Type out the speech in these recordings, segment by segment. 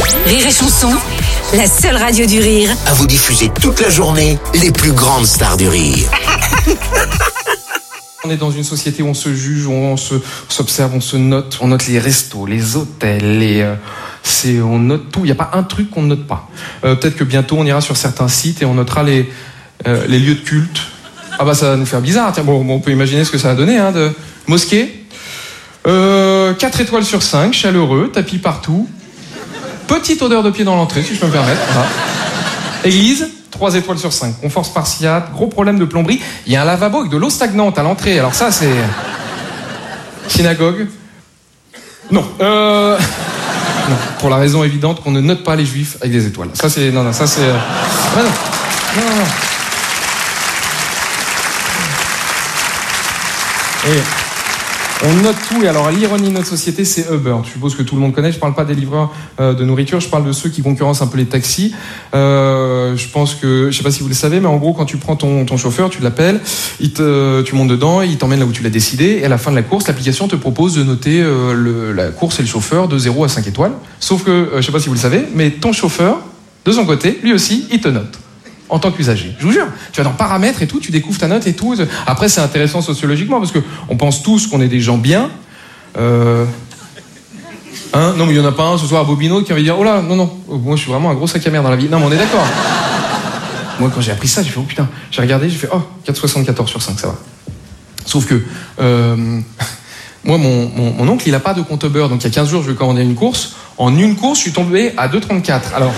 Rire et Chanson, la seule radio du rire. À vous diffuser toute la journée les plus grandes stars du rire. On est dans une société où on se juge, où on s'observe, on se note. On note les restos, les hôtels, on note tout. Il n'y a pas un truc qu'on ne note pas. Peut-être que bientôt on ira sur certains sites et on notera les lieux de culte. Ah bah ça va nous faire bizarre. Tiens, bon, on peut imaginer ce que ça va donner, hein, de mosquée. 4 étoiles sur 5, chaleureux, tapis partout. Petite odeur de pied dans l'entrée, si je peux me permettre. Voilà. Église, 3 étoiles sur 5. Confort spartiate, gros problème de plomberie. Il y a un lavabo avec de l'eau stagnante à l'entrée. Alors ça, c'est... Synagogue. Non. Non. Pour la raison évidente qu'on ne note pas les juifs avec des étoiles. Ça, c'est... Non, ça, c'est... Ah, non. Non. Et on note tout, et alors l'ironie de notre société, c'est Uber. Je suppose que tout le monde connaît, je parle pas des livreurs de nourriture, je parle de ceux qui concurrencent un peu les taxis. Je pense que, je sais pas si vous le savez, mais en gros, quand tu prends ton chauffeur, tu l'appelles, tu montes dedans, il t'emmène là où tu l'as décidé, et à la fin de la course, l'application te propose de noter la course et le chauffeur de 0 à 5 étoiles. Sauf que, je sais pas si vous le savez, mais ton chauffeur, de son côté, lui aussi, il te note. En tant qu'usager. Je vous jure. Tu vas dans paramètres et tout, tu découvres ta note et tout. Après, c'est intéressant sociologiquement parce que on pense tous qu'on est des gens bien. Non, mais il y en a pas un ce soir à Bobino qui va dire, oh là, non, moi je suis vraiment un gros sac à merde dans la vie. Non, mais on est d'accord. Moi, quand j'ai appris ça, j'ai fait, oh putain, j'ai regardé, j'ai fait, oh, 4,74 sur 5, ça va. Sauf que, moi, mon oncle, il a pas de compte Uber, donc il y a 15 jours, je lui ai commandé une course. En une course, je suis tombé à 2,34. Alors,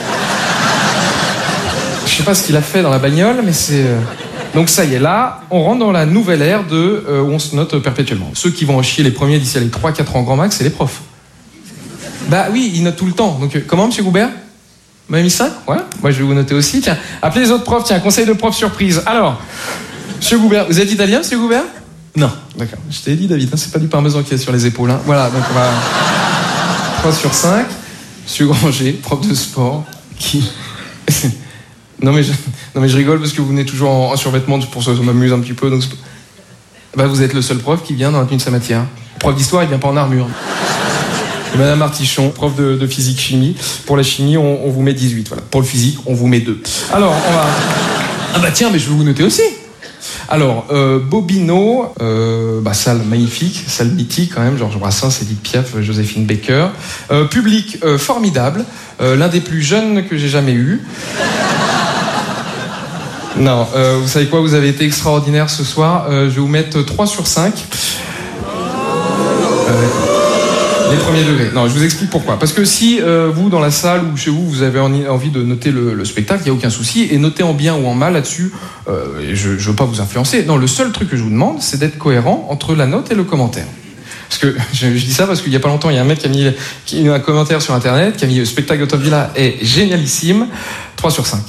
je sais pas ce qu'il a fait dans la bagnole, mais c'est... Donc ça y est, là, on rentre dans la nouvelle ère où on se note perpétuellement. Ceux qui vont en chier les premiers d'ici à les 3-4 ans grand max, c'est les profs. Bah oui, ils notent tout le temps. Donc comment, monsieur Goubert? Vous m'avez mis 5? Ouais, moi je vais vous noter aussi. Tiens, appelez les autres profs, tiens, conseil de prof surprise. Alors, monsieur Goubert, vous êtes italien, monsieur Goubert? Non, d'accord. Je t'ai dit, David, hein, c'est pas du parmesan qui est sur les épaules. Hein. Voilà, donc on va... 3 sur 5. Monsieur Granger, prof de sport, qui... Non mais je rigole parce que vous venez toujours en survêtement, pour ça m'amuse un petit peu. Donc bah vous êtes le seul prof qui vient dans la tenue de sa matière. Prof d'histoire, il vient pas en armure. Et Madame Artichon, prof de physique-chimie. Pour la chimie, on vous met 18. Voilà. Pour le physique, on vous met 2. Alors, on va... Ah bah tiens, mais je vais vous noter aussi. Alors, Bobino, salle magnifique, salle mythique quand même, Georges Brassens, Edith Piaf, Joséphine Baker. Public formidable, l'un des plus jeunes que j'ai jamais eu. Non, vous savez quoi, vous avez été extraordinaire ce soir. Je vais vous mettre 3 sur 5. Les premiers degrés. Non, je vous explique pourquoi. Parce que si vous, dans la salle ou chez vous, vous avez envie de noter le spectacle, il n'y a aucun souci. Et notez en bien ou en mal là-dessus, je ne veux pas vous influencer. Non, le seul truc que je vous demande, c'est d'être cohérent entre la note et le commentaire. Parce que je dis ça parce qu'il n'y a pas longtemps, il y a un mec qui a mis un commentaire sur Internet, qui a mis le spectacle de Tom Villa est génialissime, 3 sur 5.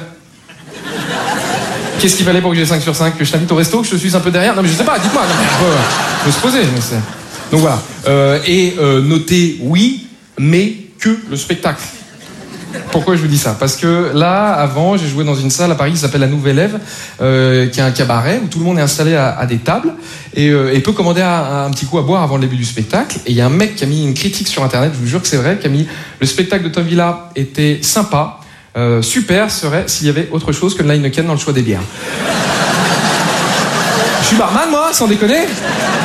Qu'est-ce qu'il fallait pour que j'ai 5 sur 5? Que je t'invite au resto, que je te suis un peu derrière? Non mais je sais pas, dites-moi. Non, mais faut se poser. Mais c'est... Donc voilà. Notez oui, mais que le spectacle. Pourquoi je vous dis ça? Parce que là, avant, j'ai joué dans une salle à Paris qui s'appelle La Nouvelle Ève, qui est un cabaret où tout le monde est installé à des tables et peut commander un petit coup à boire avant le début du spectacle. Et il y a un mec qui a mis une critique sur Internet, je vous jure que c'est vrai, qui a mis le spectacle de Tom Villa était sympa. Super serait s'il y avait autre chose que de l'Heineken dans le choix des bières. Je suis barman, moi, sans déconner.